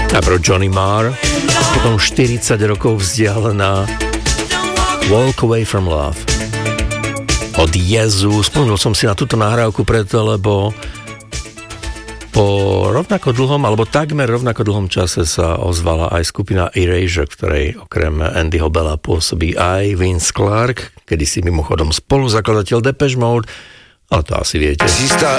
Najprv Johnny Marr, potom 40 rokov vzdialená Walk Away From Love od Jezu. Spomenul som si na túto nahrávku preto, lebo po rovnako dlhom, alebo takmer rovnako dlhom čase sa ozvala aj skupina Erasure, ktorej okrem Andyho Bella pôsobí aj Vince Clarke, kedysi mimochodom spoluzakladateľ Depeche Mode, ale to asi viete.